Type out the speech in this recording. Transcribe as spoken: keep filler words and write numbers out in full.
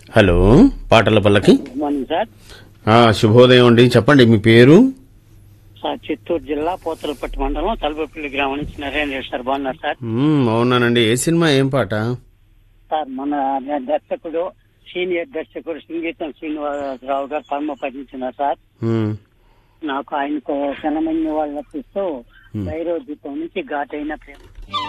Hello, పాటల పల్లకి. Good morning sir. శుభోదయం అండి, చెప్పండి మీ పేరు? సార్ చిత్తూరు జిల్లా పోతలపట్టు మండలం తలపపల్లి గ్రామం నుంచి నరేంద్ర సార్. బాగున్నారు సార్? అవునానండి. ఏ సినిమా, ఏం పాట? సార్ మన దర్శకుడు, సీనియర్ దర్శకుడు సంగీతం శ్రీనివాసరావు గారు పరమపదించినారు సార్. నాకు ఆయనకు ఘనమైన వాళ్ళు ఇస్తూ భైరవ దీపం నుంచి ఘాటైన ప్రేమ.